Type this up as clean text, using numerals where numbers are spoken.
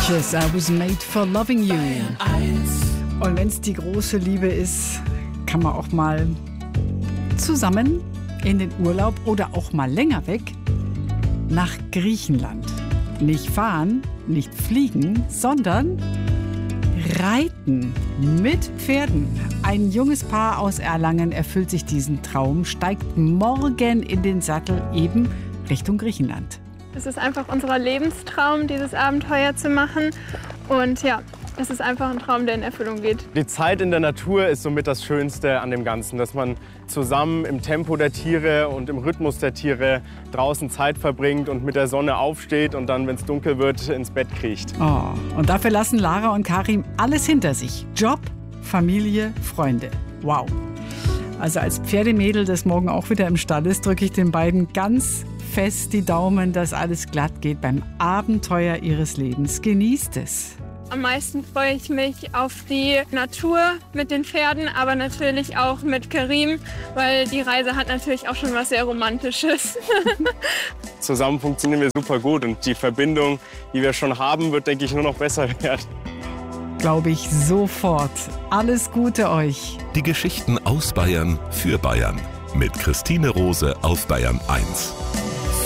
Peaches, I was made for loving you. Und wenn es die große Liebe ist, kann man auch mal zusammen in den Urlaub oder auch mal länger weg nach Griechenland. Nicht fahren, nicht fliegen, sondern reiten mit Pferden. Ein junges Paar aus Erlangen erfüllt sich diesen Traum, steigt morgen in den Sattel eben Richtung Griechenland. Es ist einfach unser Lebenstraum, dieses Abenteuer zu machen. Und ja, es ist einfach ein Traum, der in Erfüllung geht. Die Zeit in der Natur ist somit das Schönste an dem Ganzen, dass man zusammen im Tempo der Tiere und im Rhythmus der Tiere draußen Zeit verbringt und mit der Sonne aufsteht und dann, wenn es dunkel wird, ins Bett kriecht. Oh, und dafür lassen Lara und Karim alles hinter sich. Job, Familie, Freunde. Wow. Also als Pferdemädel, das morgen auch wieder im Stall ist, drücke ich den beiden ganz fest die Daumen, dass alles glatt geht beim Abenteuer ihres Lebens. Genießt es. Am meisten freue ich mich auf die Natur mit den Pferden, aber natürlich auch mit Karim, weil die Reise hat natürlich auch schon was sehr Romantisches. Zusammen funktionieren wir super gut und die Verbindung, die wir schon haben, wird, denke ich, nur noch besser werden. Glaube ich sofort. Alles Gute euch. Die Geschichten aus Bayern für Bayern mit Christine Rose auf Bayern 1.